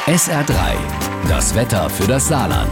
SR3, das Wetter für das Saarland.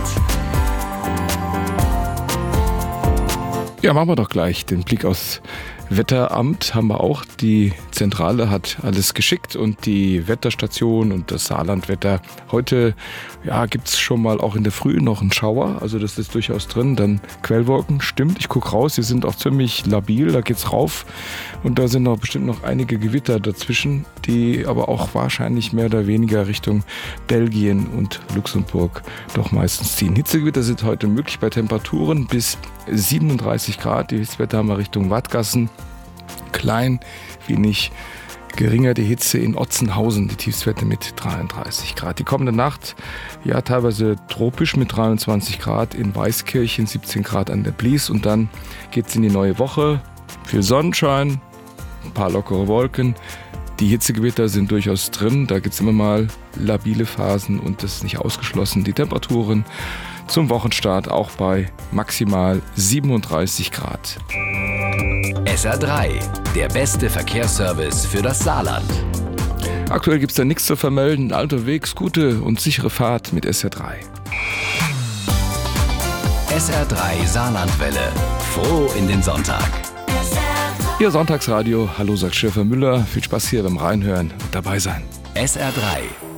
Ja, machen wir doch gleich den Blick aufs Wetteramt. Haben wir auch. Die Zentrale hat alles geschickt und die Wetterstation und das Saarlandwetter. Heute gibt es schon mal auch in der Früh noch einen Schauer, also das ist durchaus drin. Dann Quellwolken, stimmt, ich gucke raus, die sind auch ziemlich labil, da geht's rauf. Und da sind bestimmt noch einige Gewitter dazwischen, die aber auch wahrscheinlich mehr oder weniger Richtung Belgien und Luxemburg doch meistens ziehen. Hitzegewitter sind heute möglich bei Temperaturen bis 37 Grad. Das Wetter haben wir Richtung Wadgassen. Klein, wenig geringer die Hitze in Otzenhausen, die Tiefstwerte mit 33 Grad. Die kommende Nacht, teilweise tropisch mit 23 Grad in Weißkirchen, 17 Grad an der Blies. Und dann geht es in die neue Woche. Viel Sonnenschein, ein paar lockere Wolken. Die Hitzegewitter sind durchaus drin, da gibt es immer mal labile Phasen und das ist nicht ausgeschlossen. Die Temperaturen zum Wochenstart auch bei maximal 37 Grad. SR3, der beste Verkehrsservice für das Saarland. Aktuell gibt es da nichts zu vermelden. Unterwegs gute und sichere Fahrt mit SR3. SR3 Saarlandwelle. Froh in den Sonntag. Ihr Sonntagsradio. Hallo, sagt Stefan Müller. Viel Spaß hier beim Reinhören und dabei sein. SR3.